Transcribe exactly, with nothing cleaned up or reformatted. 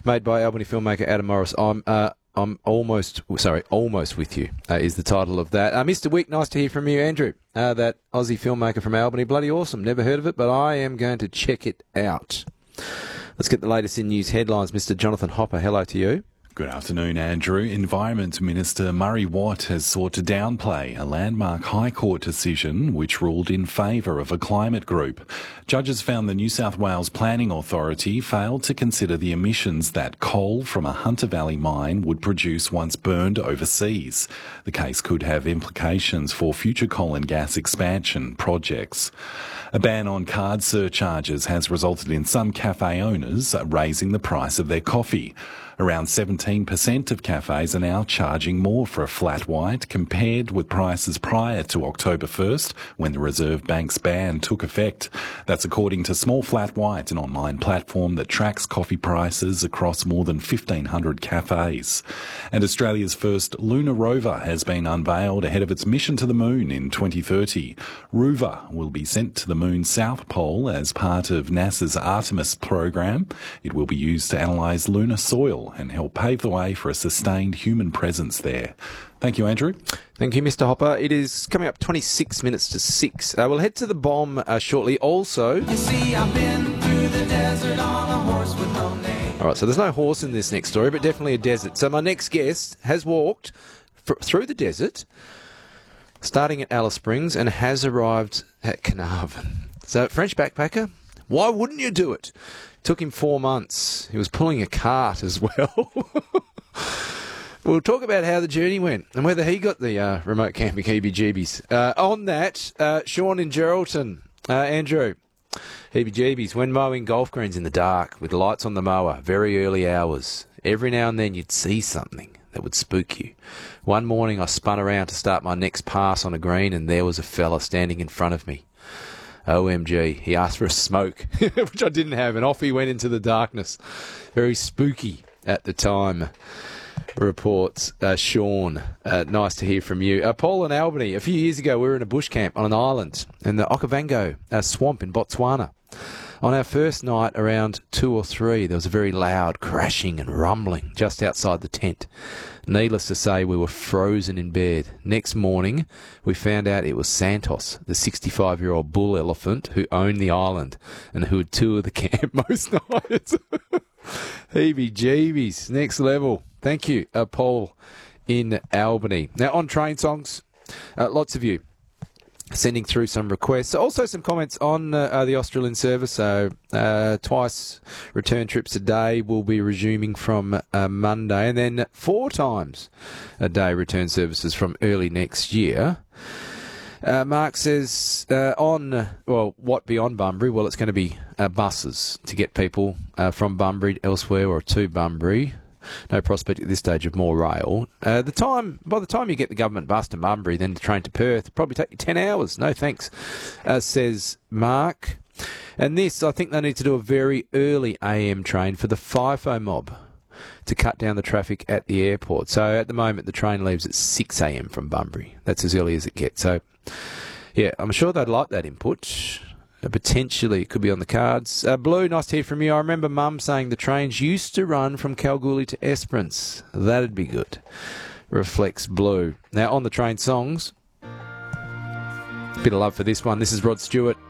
made by Albany filmmaker Adam Morris. I'm uh, I'm almost, sorry, almost with you uh, is the title of that. Uh, Mister Wick, nice to hear from you. Andrew, uh, that Aussie filmmaker from Albany, bloody awesome. Never heard of it, but I am going to check it out. Let's get the latest in news headlines. Mister Jonathan Hopper, hello to you. Good afternoon, Andrew. Environment Minister Murray Watt has sought to downplay a landmark High Court decision which ruled in favour of a climate group. Judges found the New South Wales Planning Authority failed to consider the emissions that coal from a Hunter Valley mine would produce once burned overseas. The case could have implications for future coal and gas expansion projects. A ban on card surcharges has resulted in some cafe owners raising the price of their coffee. Around seventeen percent of cafes are now charging more for a flat white compared with prices prior to October first, when the Reserve Bank's ban took effect. That's according to Small Flat White, an online platform that tracks coffee prices across more than fifteen hundred cafes. And Australia's first lunar rover has been unveiled ahead of its mission to the moon in twenty thirty. Rover will be sent to the moon's south pole as part of NASA's Artemis program. It will be used to analyse lunar soil and help pave the way for a sustained human presence there. Thank you, Andrew. Thank you, Mister Hopper. It is coming up twenty-six minutes to six. Uh, we'll head to the bomb uh, shortly. Also, you see, I've been through the desert on a horse with no name. All right, so there's no horse in this next story, but definitely a desert. So my next guest has walked fr- through the desert, starting at Alice Springs, and has arrived at Carnarvon. So, French backpacker, why wouldn't you do it? Took him four months. He was pulling a cart as well. We'll talk about how the journey went and whether he got the uh, remote camping heebie-jeebies. Uh, on that, uh, Sean in Geraldton. Uh, Andrew, heebie-jeebies. When mowing golf greens in the dark with lights on the mower, very early hours, every now and then you'd see something that would spook you. One morning I spun around to start my next pass on a green and there was a fella standing in front of me. O M G, he asked for a smoke, which I didn't have, and off he went into the darkness. Very spooky at the time, reports uh, Sean. Uh, nice to hear from you. Uh, Paul in Albany, a few years ago we were in a bush camp on an island in the Okavango uh, swamp in Botswana. On our first night, around two or three, there was a very loud crashing and rumbling just outside the tent. Needless to say, we were frozen in bed. Next morning, we found out it was Santos, the sixty-five-year-old bull elephant who owned the island and who would tour the camp most nights. Heebie-jeebies, next level. Thank you, uh, Paul in Albany. Now, on train songs, uh, lots of you sending through some requests. Also some comments on uh, uh, the Australian service. So uh, twice return trips a day will be resuming from uh, Monday, and then four times a day return services from early next year. Uh, Mark says uh, on, well, what beyond Bunbury? Well, it's going to be uh, buses to get people uh, from Bunbury elsewhere or to Bunbury. No prospect at this stage of more rail. Uh, the time by the time you get the government bus to Bunbury, then the train to Perth, it'll probably take you ten hours. No thanks, uh, says Mark. And this, I think they need to do a very early A M train for the FIFO mob to cut down the traffic at the airport. So at the moment, the train leaves at six a.m. from Bunbury. That's as early as it gets. So, yeah, I'm sure they'd like that input. Uh, potentially, it could be on the cards. Uh, Blue, nice to hear from you. I remember Mum saying the trains used to run from Kalgoorlie to Esperance. That'd be good. Reflects Blue. Now, on the train songs, bit of love for this one. This is Rod Stewart.